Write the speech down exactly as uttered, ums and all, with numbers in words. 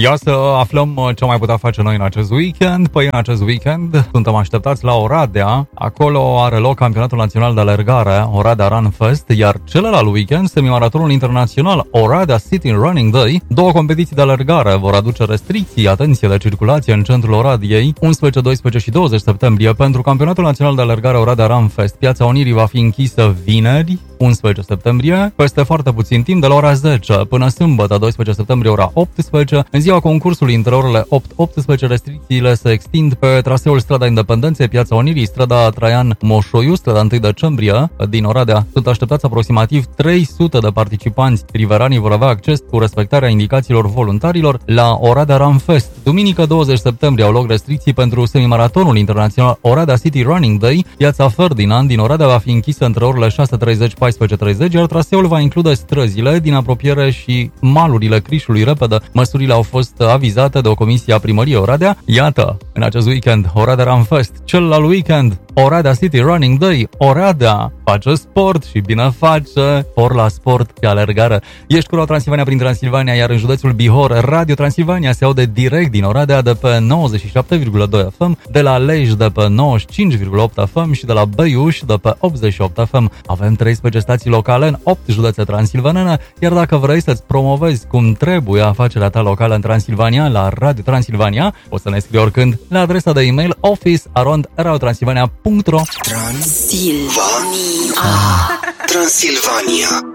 Ia să aflăm ce mai putea face noi în acest weekend. Păi în acest weekend suntem așteptați la Oradea. Acolo are loc campionatul național de alergare, Oradea Run Fest, iar celălalt weekend, semimaratonul internațional Oradea City Running Day. Două competiții de alergare vor aduce restricții, atenție, de circulație în centrul Oradei, unsprezece, doisprezece și douăzeci septembrie. Pentru campionatul național de alergare Oradea Run Fest, Piața Unirii va fi închisă vineri, unsprezece septembrie, peste foarte puțin timp, de la ora zece până sâmbătă, doisprezece septembrie, ora optsprezece. În ziua concursului, între orele opt optsprezece, restricțiile se extind pe traseul Strada Independenței, Piața Unirii, strada Traian Moșoiu, strada întâi decembrie din Oradea. Sunt așteptați aproximativ trei sute de participanți. Riveranii vor avea acces cu respectarea indicațiilor voluntarilor la Oradea Run Fest. Duminică douăzeci septembrie au loc restricții pentru semimaratonul internațional Oradea City Running Day. Piața Ferdinand din Oradea va fi închisă între orele șase treizeci paisprezece treizeci, iar traseul va include străzile din apropiere și malurile Crișului Repede. Măsurile au fost avizate de o comisie a primăriei Oradea. Iată, în acest weekend, Oradea Run Fest, celălalt weekend, Oradea City Running Day. Oradea face sport și bine face, for la sport și alergare. Ești cu Radio Transilvania prin Transilvania, iar în județul Bihor, Radio Transilvania se aude direct din Oradea de pe nouăzeci și șapte virgulă doi F M, de la Lej de pe nouăzeci și cinci virgulă opt F M și de la Băiuș de pe optzeci și opt F M. Avem treisprezece stații locale în opt județe transilvanene, iar dacă vrei să-ți promovezi cum trebuie afacerea ta locală în Transilvania, la Radio Transilvania, poți să ne scrii oricând la adresa de e-mail office arond radiotransilvania punct ro. Transilvania. Transilvania.